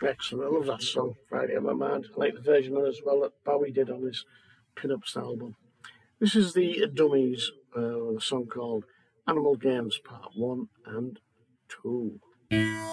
Excellent. I love that song, Friday on My Mind. I like the version as well that Bowie did on his Pin-Ups album. This is the Dummies with a song called Animal Games Part 1 and 2.